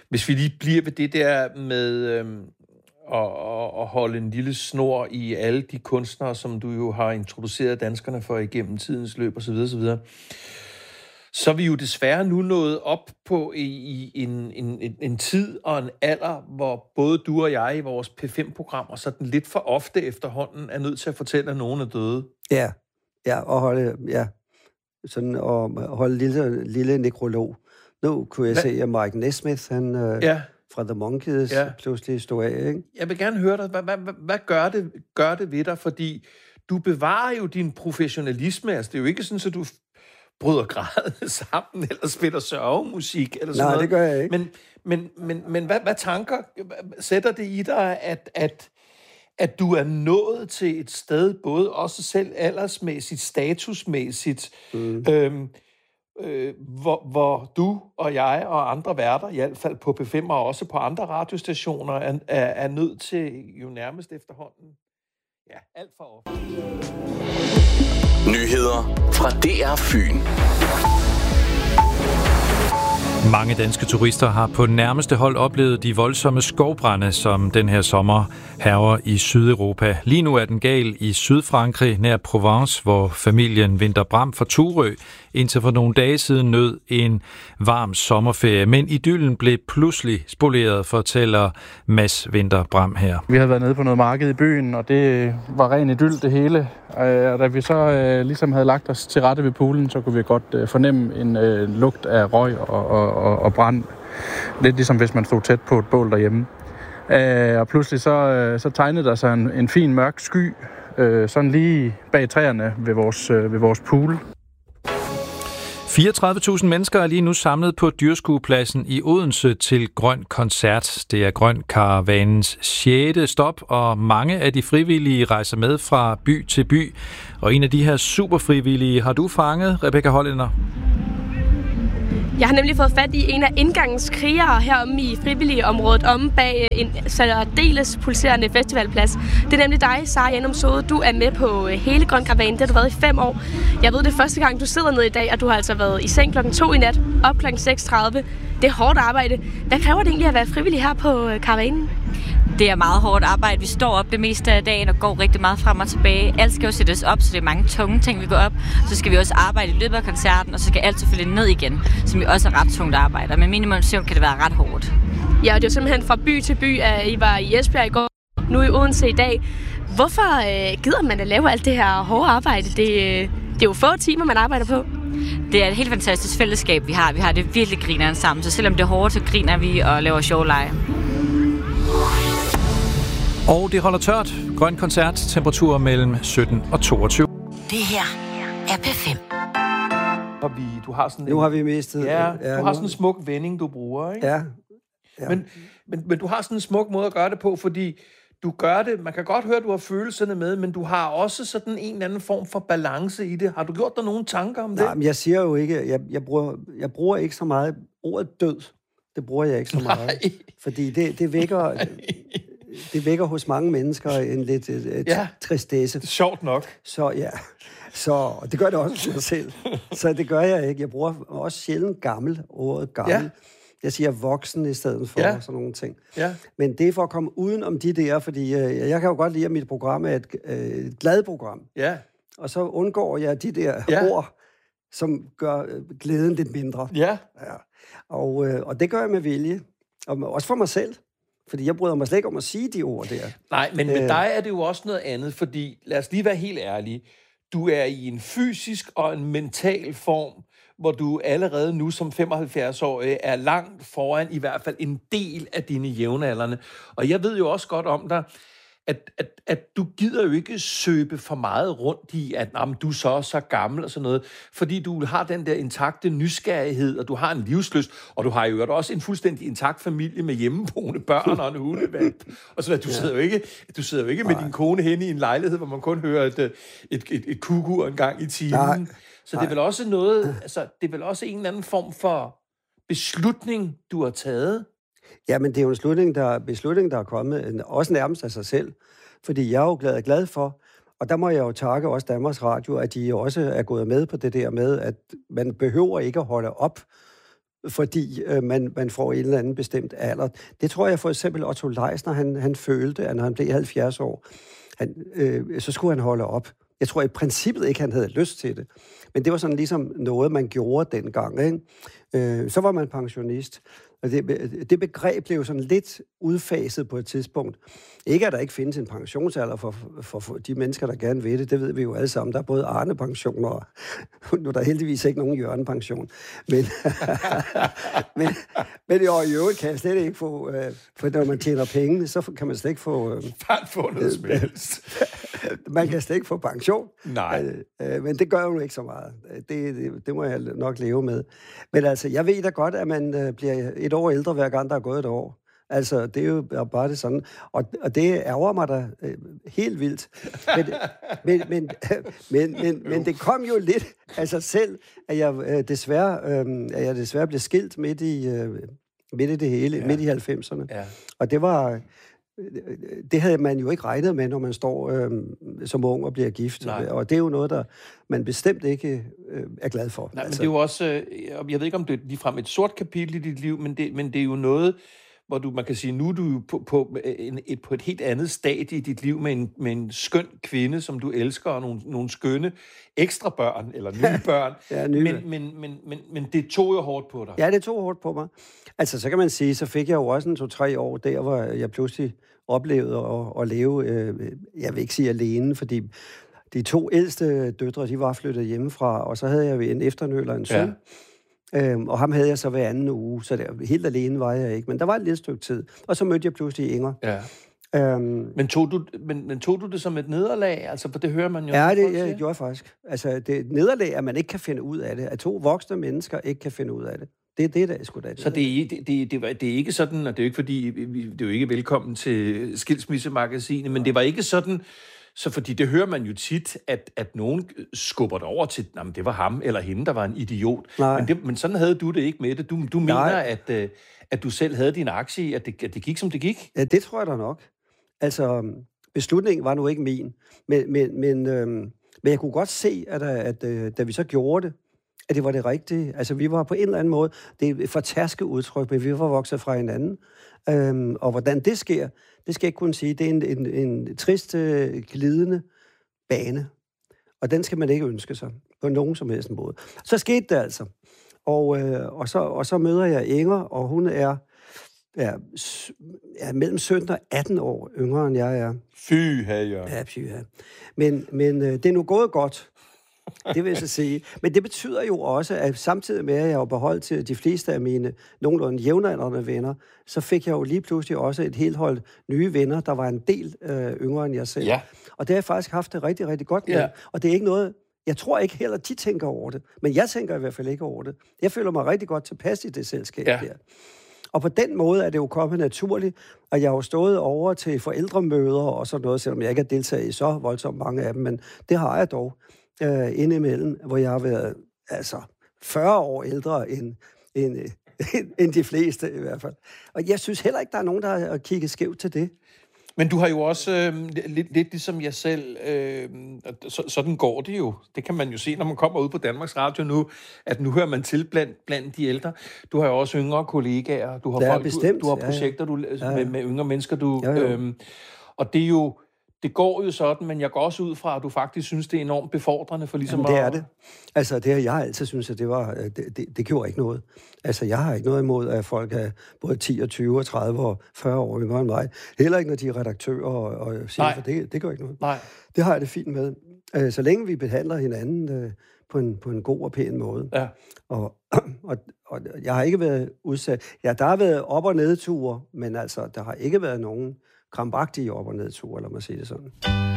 Hvis vi lige bliver ved det der med at holde en lille snor i alle de kunstnere, som du jo har introduceret danskerne for igennem tidens løb osv., så er vi jo desværre nu nået op på i en tid og en alder, hvor både du og jeg i vores P5-programmer sådan lidt for ofte efterhånden er nødt til at fortælle, at nogen er døde. Ja, og holde lille nekrolog. Nu kunne jeg se, at Mike Nesmith, han fra The Monkees, pludselig stod af, ikke? Jeg vil gerne høre dig, hvad gør det ved dig? Fordi du bevarer jo din professionalisme. Altså, det er jo ikke sådan, at du bryder grædende sammen, eller spiller sørgemusik, eller sådan noget. Nej, det gør jeg ikke. Men hvad tanker sætter det i dig, at du er nået til et sted, både også selv aldersmæssigt, statusmæssigt, hvor du og jeg og andre værter, i hvert fald på P5 og også på andre radiostationer, er nødt til jo nærmest efterhånden, alt for ofte. Nyheder fra DR Fyn. Mange danske turister har på nærmeste hold oplevet de voldsomme skovbrande, som den her sommer hærger i Sydeuropa. Lige nu er den gal i Sydfrankrig, nær Provence, hvor familien Winther Bram fra Thurø indtil for nogle dage siden nød en varm sommerferie. Men idyllen blev pludselig spoleret, fortæller Mads Winther Bram her. Vi havde været nede på noget marked i byen, og det var ren idyll det hele. Og da vi så ligesom havde lagt os til rette ved poolen, så kunne vi godt fornemme en lugt af røg og brand. Lidt ligesom hvis man stod tæt på et bål derhjemme. Og pludselig så tegnede der sig en fin mørk sky, sådan lige bag træerne ved vores pool. 34.000 mennesker er lige nu samlet på Dyrskuepladsen i Odense til Grøn Koncert. Det er Grøn Karavanens 6. stop, og mange af de frivillige rejser med fra by til by. Og en af de her superfrivillige har du fanget, Rebecca Hollænder. Jeg har nemlig fået fat i en af indgangens krigere heromme i frivilligeområdet, omme bag en særdeles pulserende festivalplads. Det er nemlig dig, Sara Janum Sode. Du er med på hele Grøn Karavanen. Det har du været i 5 år. Jeg ved, det er første gang, du sidder nede i dag, og du har altså været i seng 2:00 i nat, op 6:30. Det er hårdt arbejde. Hvad kræver det egentlig at være frivillig her på karavanen? Det er meget hårdt arbejde. Vi står op det meste af dagen og går rigtig meget frem og tilbage. Alt skal jo sættes op, så det er mange tunge ting, vi går op. Så skal vi også arbejde i løbet af koncerten, og så skal alt selvfølgelig ned igen, som vi også er ret tungt arbejde. Med minimum søvn kan det være ret hårdt. Ja, det er jo simpelthen fra by til by, at I var i Esbjerg i går, nu i Odense i dag. Hvorfor gider man at lave alt det her hårde arbejde? Det er jo få timer, man arbejder på. Det er et helt fantastisk fællesskab, vi har. Vi har det virkelig grineren sammen, så selvom det er hårdt, så griner vi og laver sjov lege. Og det holder tørt. Grøn Koncert, temperaturer mellem 17 og 22. Det her er P5. Du har sådan nu har vi mistet. Du har sådan en smuk vending, du bruger, ikke? Ja. Men du har sådan en smuk måde at gøre det på, fordi du gør det, man kan godt høre, at du har følelserne med, men du har også sådan en eller anden form for balance i det. Har du gjort dig nogle tanker om det? Nej, men jeg siger jo ikke, jeg bruger ikke så meget ordet død. Det bruger jeg ikke så meget. Nej. Fordi det vækker... Det vækker hos mange mennesker en lidt tristesse. Det er sjovt nok. Så det gør det også hos mig selv. Så det gør jeg ikke. Jeg bruger også sjældent ordet gammel. Ja. Jeg siger voksen i stedet for sådan nogle ting. Ja. Men det er for at komme uden om de der, fordi jeg kan jo godt lide, at mit program er et glad program. Ja. Og så undgår jeg de der ord, som gør glæden lidt mindre. Ja. Og det gør jeg med vilje. Og også for mig selv. Fordi jeg bryder mig slet ikke om at sige de ord der. Nej, men med dig er det jo også noget andet, fordi lad os lige være helt ærlige. Du er i en fysisk og en mental form, hvor du allerede nu som 75-årig er langt foran i hvert fald en del af dine jævnaldrende. Og jeg ved jo også godt om dig, at du gider jo ikke søbe for meget rundt i, at du er så gammel og sådan noget, fordi du har den der intakte nysgerrighed, og du har en livslyst, og du har jo også en fuldstændig intakt familie med hjemmeboende børn og en hundevalp. Og så du sidder jo ikke med din kone henne i en lejlighed, hvor man kun hører et kukur en gang i timen. Så det er vel også noget, altså det er vel også en eller anden form for beslutning, du har taget. Ja, men det er jo en beslutning, der er kommet, også nærmest af sig selv. Fordi jeg er jo glad for, og der må jeg jo takke også Danmarks Radio, at de også er gået med på det der med, at man behøver ikke at holde op fordi man får en eller anden bestemt alder. Det tror jeg for eksempel Otto Leisner, han følte, at når han blev 70 år, så skulle han holde op. Jeg tror i princippet ikke, han havde lyst til det. Men det var sådan ligesom noget, man gjorde dengang. Ikke? Så var man pensionist. Og det begreb blev sådan lidt udfaset på et tidspunkt. Ikke at der ikke findes en pensionsalder for de mennesker, der gerne vil det. Det ved vi jo alle sammen. Der er både Arne-pension og nu er der heldigvis ikke nogen Jørgen-pension. Men i øvrigt kan jeg slet ikke få... for når man tjener penge, så kan man slet ikke få... få noget som helst. Man kan slet ikke få pension. Nej. Men det gør jo ikke så meget. Det må jeg nok leve med. Men altså, jeg ved da godt, at man bliver et år ældre, hver gang der er gået et år. Altså, det er jo bare det sådan. Og det ærger mig da helt vildt. Men det kom jo lidt af sig selv, at jeg desværre blev skilt midt i det hele, midt i 90'erne. Ja. Og det havde man jo ikke regnet med, når man står som ung og bliver gift. Nej. Og det er jo noget, der man bestemt ikke er glad for. Nej, altså. Men det er jo også, jeg ved ikke, om det er ligefrem et sort kapitel i dit liv, men det er jo noget, hvor man kan sige, nu er du jo på et helt andet stadie i dit liv med en skøn kvinde, som du elsker, og nogle skønne ekstra børn, eller nye børn. Ja, men det tog jo hårdt på dig. Ja, det tog hårdt på mig. Altså, så kan man sige, så fik jeg jo også 2-3 år der, hvor jeg pludselig oplevede at leve, jeg vil ikke sige alene, fordi de 2 ældste døtre, de var flyttet hjemmefra, og så havde jeg en efternøl og en søn. Ja. Og ham havde jeg så hver anden uge, så helt alene var jeg ikke. Men der var et lille stykke tid. Og så mødte jeg pludselig Inger. Ja. Men tog du det som et nederlag? Altså, for det hører man jo. Ja, det gjorde jeg faktisk. Altså, det nederlag, at man ikke kan finde ud af det. At 2 voksne mennesker ikke kan finde ud af det. Det er det, der er sgu da. Så det er ikke sådan, og det er jo ikke fordi, det er jo ikke velkommen til Skilsmissemagasinet, men det var ikke sådan. Så fordi det hører man jo tit, at nogen skubber det over til, jamen det var ham eller hende, der var en idiot. Men sådan havde du det ikke med det. Du mener, at du selv havde din aktie i, at det gik, som det gik? Ja, det tror jeg da nok. Altså, beslutningen var nu ikke min. Men jeg kunne godt se, at da vi så gjorde det, at det var det rigtige. Altså, vi var på en eller anden måde, det er et fortærsket udtryk, men vi var vokset fra hinanden. Og hvordan det sker, det skal jeg ikke kunne sige. Det er en trist, glidende bane. Og den skal man ikke ønske sig på nogen som helst måde. Så skete det altså. Og så møder jeg Inger, og hun er mellem 17 og 18 år yngre, end jeg er. Fy, Jørgen. Ja, fy, ja. Men det er nu gået godt. Det vil jeg så sige. Men det betyder jo også, at samtidig med, at jeg har beholdt til de fleste af mine nogenlunde jævnaldrende venner, så fik jeg jo lige pludselig også et helt hold nye venner, der var en del yngre end jeg selv. Ja. Og det har jeg faktisk haft det rigtig, rigtig godt med. Ja. Og det er ikke noget, jeg tror ikke heller, de tænker over det. Men jeg tænker i hvert fald ikke over det. Jeg føler mig rigtig godt tilpas i det selskab der. Og på den måde er det jo kommet naturligt, og jeg har jo stået over til forældremøder og sådan noget, selvom jeg ikke har deltaget i så voldsomt mange af dem, men det har jeg dog. Indimellem, hvor jeg har været 40 år ældre end de fleste i hvert fald. Og jeg synes heller ikke, der er nogen, der har kigget skævt til det. Men du har jo også lidt ligesom jeg selv, sådan går det jo. Det kan man jo se, når man kommer ud på Danmarks Radio nu, at nu hører man til blandt de ældre. Du har jo også yngre kollegaer, du har folk, du har projekter med yngre mennesker, og det er jo. Det går jo sådan, men jeg går også ud fra, at du faktisk synes, det er enormt befordrende for ligesom det er det. Altså, det har jeg altid synes, at det gjorde ikke noget. Altså, jeg har ikke noget imod, at folk er både 10 og 20 og 30 og 40 år yngre end mig. Heller ikke, når de er redaktører og siger, for det gør ikke noget. Nej. Det har jeg det fint med. Så længe vi behandler hinanden på en god og pæn måde. Ja. Og jeg har ikke været udsat. Ja, der har været op- og nedture, men altså, der har ikke været nogen krampagtige op- og nedture, eller man siger det sådan.